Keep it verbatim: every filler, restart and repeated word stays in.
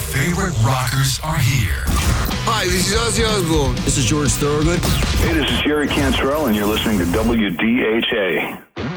favorite rockers are here. Hi, this is Ozzy Osbourne. This is George Thorogood. Hey, this is Jerry Cantrell, and you're listening to W D H A.